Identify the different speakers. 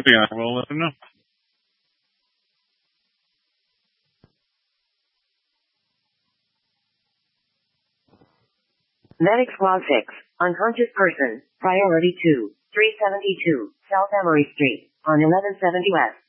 Speaker 1: Yeah, we'll let them know.
Speaker 2: Medic Squad 6, unconscious person, priority 2, 372, South Emory Street, on 1170 West.